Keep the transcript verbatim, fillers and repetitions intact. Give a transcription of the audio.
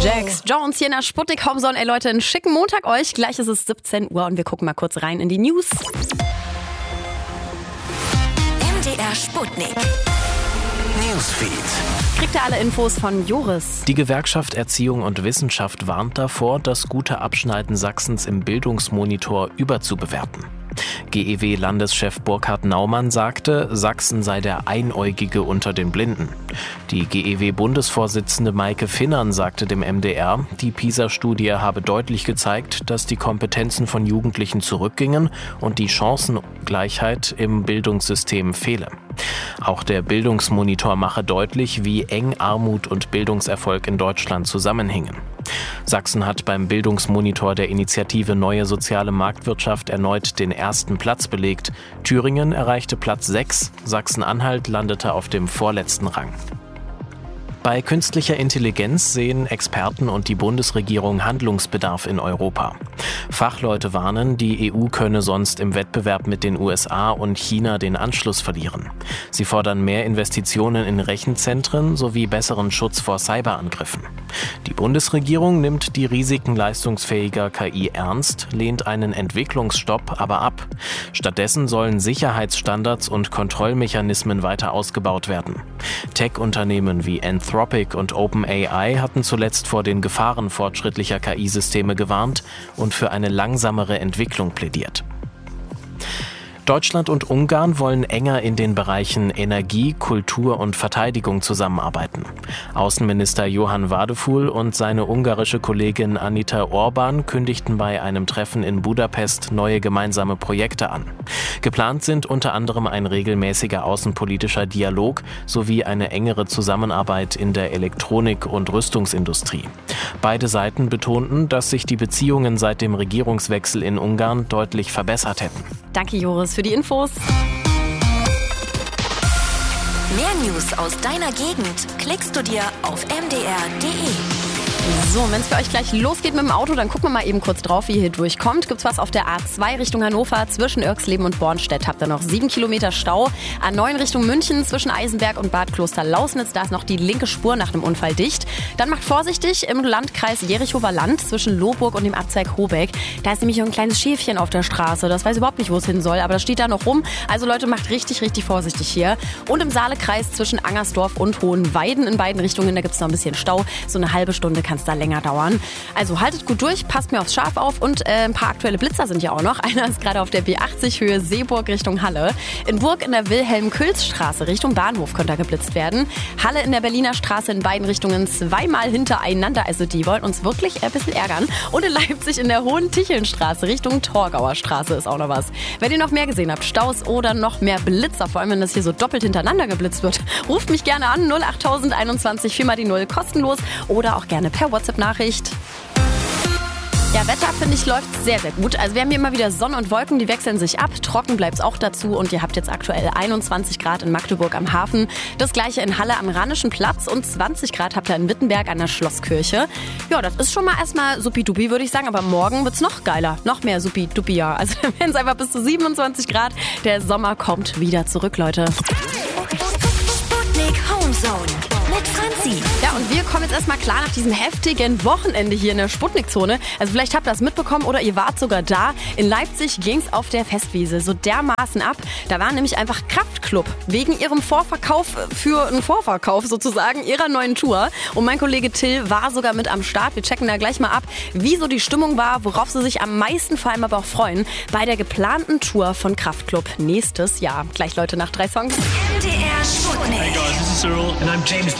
Jax Jones hier in der Sputnik Homezone. Ey Leute, einen schicken Montag euch. Gleich ist es siebzehn Uhr und wir gucken mal kurz rein in die News. M D R Sputnik Newsfeed. Kriegt ihr alle Infos von Joris? Die Gewerkschaft Erziehung und Wissenschaft warnt davor, das gute Abschneiden Sachsens im Bildungsmonitor überzubewerten. G E W-Landeschef Burkhard Naumann sagte, Sachsen sei der Einäugige unter den Blinden. Die G E W-Bundesvorsitzende Maike Finnern sagte dem M D R, die PISA-Studie habe deutlich gezeigt, dass die Kompetenzen von Jugendlichen zurückgingen und die Chancengleichheit im Bildungssystem fehle. Auch der Bildungsmonitor mache deutlich, wie eng Armut und Bildungserfolg in Deutschland zusammenhingen. Sachsen hat beim Bildungsmonitor der Initiative Neue Soziale Marktwirtschaft erneut den ersten Platz belegt. Thüringen erreichte Platz sechs, Sachsen-Anhalt landete auf dem vorletzten Rang. Bei künstlicher Intelligenz sehen Experten und die Bundesregierung Handlungsbedarf in Europa. Fachleute warnen, die E U könne sonst im Wettbewerb mit den U S A und China den Anschluss verlieren. Sie fordern mehr Investitionen in Rechenzentren sowie besseren Schutz vor Cyberangriffen. Die Bundesregierung nimmt die Risiken leistungsfähiger K I ernst, lehnt einen Entwicklungsstopp aber ab. Stattdessen sollen Sicherheitsstandards und Kontrollmechanismen weiter ausgebaut werden. Tech-Unternehmen wie Anthropic und OpenAI hatten zuletzt vor den Gefahren fortschrittlicher K I-Systeme gewarnt und für eine langsamere Entwicklung plädiert. Deutschland und Ungarn wollen enger in den Bereichen Energie, Kultur und Verteidigung zusammenarbeiten. Außenminister Johann Wadefuhl und seine ungarische Kollegin Anita Orban kündigten bei einem Treffen in Budapest neue gemeinsame Projekte an. Geplant sind unter anderem ein regelmäßiger außenpolitischer Dialog sowie eine engere Zusammenarbeit in der Elektronik- und Rüstungsindustrie. Beide Seiten betonten, dass sich die Beziehungen seit dem Regierungswechsel in Ungarn deutlich verbessert hätten. Danke Joris für die Infos. Mehr News aus deiner Gegend klickst du dir auf m d r punkt d e. So, wenn es für euch gleich losgeht mit dem Auto, dann gucken wir mal eben kurz drauf, wie ihr hier durchkommt. Gibt's was auf der A zwei Richtung Hannover, zwischen Irxleben und Bornstedt habt ihr noch sieben Kilometer Stau. A neun Richtung München, zwischen Eisenberg und Bad Kloster-Lausnitz, da ist noch die linke Spur nach dem Unfall dicht. Dann macht vorsichtig im Landkreis Jerichower Land, zwischen Lohburg und dem Abzweig Hobeck. Da ist nämlich ein kleines Schäfchen auf der Straße, das weiß überhaupt nicht, wo es hin soll, aber das steht da noch rum. Also Leute, macht richtig, richtig vorsichtig hier. Und im Saalekreis zwischen Angersdorf und Hohenweiden in beiden Richtungen, da gibt's noch ein bisschen Stau. So eine halbe Stunde kann es da länger dauern. Also haltet gut durch, passt mir aufs Schaf auf und äh, ein paar aktuelle Blitzer sind ja auch noch. Einer ist gerade auf der B achtzig Höhe Seeburg Richtung Halle. In Burg in der Wilhelm-Külz-Straße Richtung Bahnhof könnte er geblitzt werden. Halle in der Berliner Straße in beiden Richtungen zweimal hintereinander. Also die wollen uns wirklich ein bisschen ärgern. Und in Leipzig in der Hohen-Ticheln-Straße Richtung Torgauer Straße ist auch noch was. Wenn ihr noch mehr gesehen habt, Staus oder noch mehr Blitzer, vor allem wenn das hier so doppelt hintereinander geblitzt wird, ruft mich gerne an null acht null eins eins vier mal die null kostenlos oder auch gerne per WhatsApp-Nachricht. Ja, Wetter, finde ich, läuft sehr, sehr gut. Also wir haben hier immer wieder Sonne und Wolken, die wechseln sich ab. Trocken bleibt es auch dazu und ihr habt jetzt aktuell einundzwanzig Grad in Magdeburg am Hafen. Das gleiche in Halle am Rheinischen Platz und zwanzig Grad habt ihr in Wittenberg an der Schlosskirche. Ja, das ist schon mal erstmal supi-dupi, würde ich sagen. Aber morgen wird's noch geiler, noch mehr supi-dupi, ja. Also dann werden es einfach bis zu siebenundzwanzig Grad. Der Sommer kommt wieder zurück, Leute. Sputnik Homezone mit Franzi. Ja, und wir kommen jetzt erstmal klar nach diesem heftigen Wochenende hier in der Sputnik-Zone. Also vielleicht habt ihr das mitbekommen oder ihr wart sogar da. In Leipzig ging es auf der Festwiese so dermaßen ab. Da war nämlich einfach Kraftklub wegen ihrem Vorverkauf für einen Vorverkauf sozusagen ihrer neuen Tour. Und mein Kollege Till war sogar mit am Start. Wir checken da gleich mal ab, wie so die Stimmung war, worauf sie sich am meisten vor allem aber auch freuen bei der geplanten Tour von Kraftklub nächstes Jahr. Gleich, Leute, nach drei Songs. M D R Sputnik. Hey guys, this is Cyril and I'm James